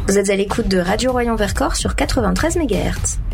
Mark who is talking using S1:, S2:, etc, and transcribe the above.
S1: Vous êtes à l'écoute de Radio Royan Vercors sur 93 MHz.